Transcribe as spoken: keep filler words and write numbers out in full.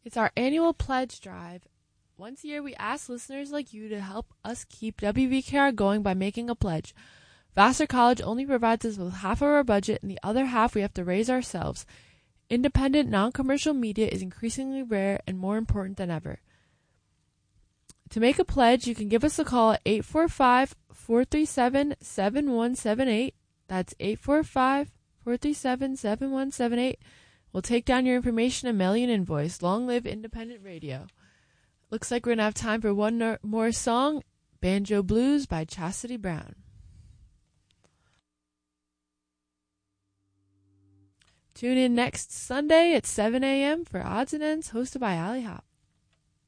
It's our annual pledge drive. Once a year, we ask listeners like you to help us keep W V K R going by making a pledge. Vassar College only provides us with half of our budget, and the other half we have to raise ourselves. Independent, non-commercial media is increasingly rare and more important than ever. To make a pledge, you can give us a call at eight four five, four three seven, seven one seven eight. That's eight four five, four three seven, seven one seven eight. We'll take down your information and mail you an invoice. Long live independent radio. Looks like we're going to have time for one no- more song, Banjo Blues by Chastity Brown. Tune in next Sunday at seven a.m. for Odds and Ends, hosted by Allie Hop.